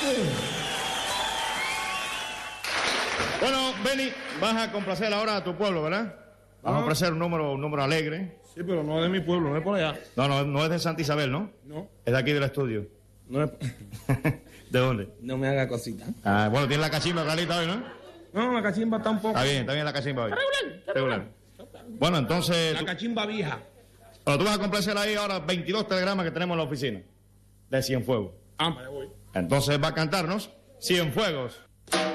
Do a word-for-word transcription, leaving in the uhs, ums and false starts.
Bueno, Benny, vas a complacer ahora a tu pueblo, ¿verdad? Vas a ofrecer un número, un número alegre. Sí, pero no es de mi pueblo, no es por allá. No, no, no es de Santa Isabel, ¿no? No. Es de aquí del estudio. No es... ¿De dónde? No me haga cosita. Ah, bueno, tiene la cachimba realita hoy, ¿no? No, la cachimba está un poco... Está bien, está bien la cachimba hoy. Regular, Regular. Bueno, entonces... La tú- cachimba vieja. Bueno, tú vas a complacer ahí ahora veintidós telegramas que tenemos en la oficina. De Cienfuegos. Ah, me voy. Entonces va a cantarnos Cienfuegos.